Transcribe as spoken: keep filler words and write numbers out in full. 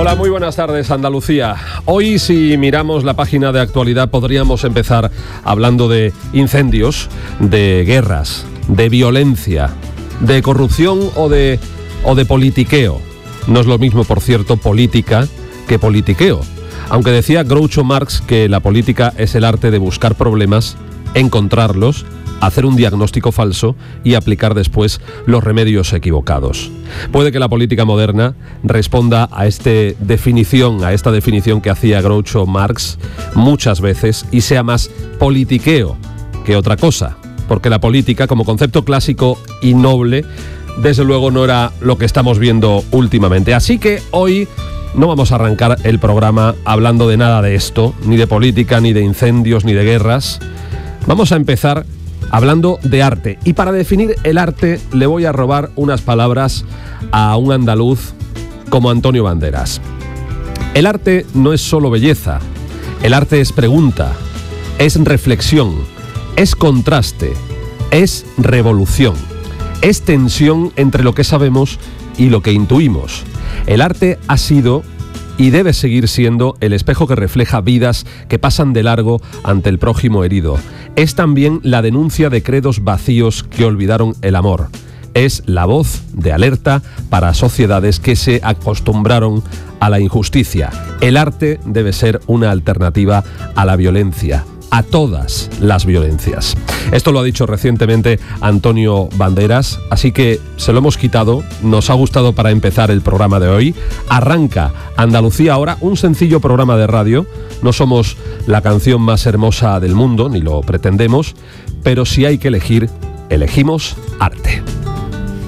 Hola, muy buenas tardes, Andalucía. Hoy, si miramos la página de actualidad, podríamos empezar hablando de incendios, de guerras, de violencia, de corrupción o de, o de politiqueo. No es lo mismo, por cierto, política que politiqueo. Aunque decía Groucho Marx que la política es el arte de buscar problemas, encontrarlos, hacer un diagnóstico falso y aplicar después los remedios equivocados. Puede que la política moderna responda a este definición, a esta definición que hacía Groucho Marx muchas veces y sea más politiqueo que otra cosa, porque la política como concepto clásico y noble desde luego no era lo que estamos viendo últimamente. Así que hoy no vamos a arrancar el programa hablando de nada de esto, ni de política, ni de incendios, ni de guerras. Vamos a empezar hablando de arte. Y para definir el arte le voy a robar unas palabras a un andaluz como Antonio Banderas. El arte no es solo belleza. El arte es pregunta, es reflexión, es contraste, es revolución, es tensión entre lo que sabemos y lo que intuimos. El arte ha sido y debe seguir siendo el espejo que refleja vidas que pasan de largo ante el prójimo herido. Es también la denuncia de credos vacíos que olvidaron el amor. Es la voz de alerta para sociedades que se acostumbraron a la injusticia. El arte debe ser una alternativa a la violencia, a todas las violencias. Esto lo ha dicho recientemente Antonio Banderas, así que se lo hemos quitado, nos ha gustado para empezar el programa de hoy. Arranca Andalucía Ahora, un sencillo programa de radio. No somos la canción más hermosa del mundo, ni lo pretendemos, pero si hay que elegir, elegimos arte.